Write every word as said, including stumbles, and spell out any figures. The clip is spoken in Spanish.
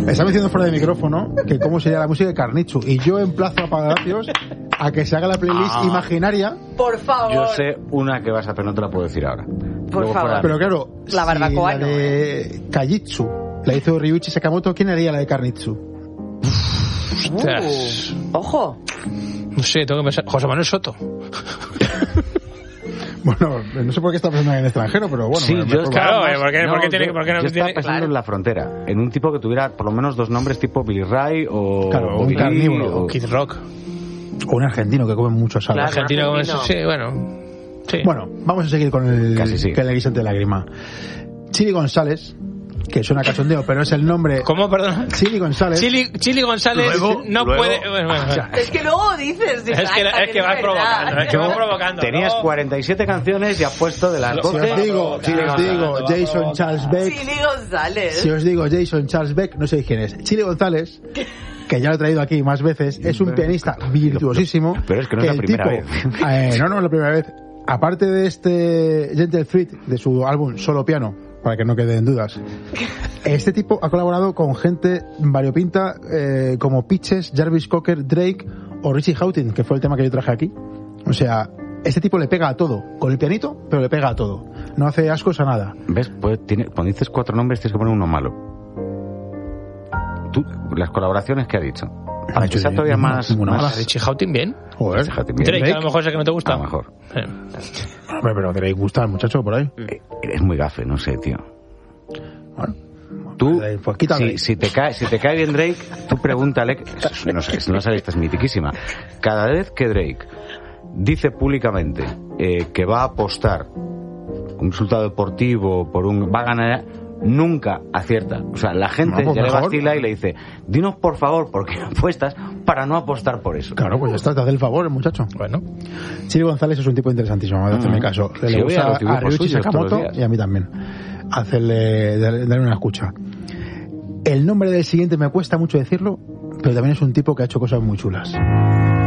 Me estaba diciendo fuera de micrófono que cómo sería la música de Carnichu. Y yo emplazo a Palacios a que se haga la playlist ah. imaginaria. Por favor. Yo sé una que vas a, pero no te la puedo decir ahora. Por Luego favor. fuera- Pero claro, La barbacoa si no, la de Kajitsu la hizo Ryuichi Sakamoto, ¿quién haría la de Carnichu? Ostras. Uh, ojo. No sé, tengo que pensar. José Manuel Soto. Bueno, no sé por qué está pensando en el extranjero, pero bueno. Sí, me- me yo provoca. Claro, estaba eh, ¿por qué- no, por qué tiene- yo- por qué no yo estaba tiene- pensando claro. en la frontera, en un tipo que tuviera por lo menos dos nombres tipo Billy Ray o Claro, o un Billy, carnívoro. o- Kid Rock. O un argentino que come mucho sal. Claro. Argentina como argentino. eso. Sí, bueno. Sí. Bueno, vamos a seguir con el, Casi sí. que el guisante de lágrima. Chili González, que suena cachondeo, pero es el nombre. ¿Cómo, perdón? Chili González. Chili, Chili González Luego- no luego- puede... Bueno, bueno, bueno. Es que luego dices... Es que, es que vas provocando, es que vas provocando. Tenías ¿no? cuarenta y siete canciones y has puesto de las Si Si doce. os digo, si Chili os González. digo Jason Charles Beck, Chili González. si os digo Jason Charles Beck, no sé quién es. Chili González, que ya lo he traído aquí más veces, es un pianista virtuosísimo. Pero es que no es la el primera tipo- vez. Eh, no, no es la primera vez. Aparte de este Gentle Threat, de su álbum Solo Piano, para que no queden dudas, este tipo ha colaborado con gente variopinta eh, como Pitches, Jarvis Cocker, Drake o Richie Houghton, que fue el tema que yo traje aquí. O sea, este tipo le pega a todo, con el pianito, pero le pega a todo. No hace ascos a nada. ¿Ves? Pues, tiene, cuando dices cuatro nombres tienes que poner uno malo. Tú, las colaboraciones que ha dicho. Para que sea todavía ninguna- más... ninguna más- mala. Richie Houghton, bien. Joder. Fíjate, bien. Drake, a lo mejor es el que no te gusta. A lo mejor. Sí. Hombre, pero Drake gusta al muchacho por ahí. Eh, Es muy gafe, no sé, tío. Bueno, Tú, pues quítale. si, si, te cae, si te cae bien Drake, tú pregúntale, no sé, no sé, esta es mitiquísima. Cada vez que Drake dice públicamente eh, que va a apostar un resultado deportivo por un, va a ganar, nunca acierta. O sea, la gente No, pues ya le mejor. vacila y le dice, dinos por favor por qué apuestas para no apostar por eso. Claro, pues ya está, te hace el favor el muchacho. Bueno. Chili González es un tipo interesantísimo, me hace Mm. caso. Le, Sí, le voy a gusta los a dibujos Ryuichi suyos todos los Sakamoto días. y a mí también. Hacerle, darle, darle una escucha. El nombre del siguiente me cuesta mucho decirlo, pero también es un tipo que ha hecho cosas muy chulas.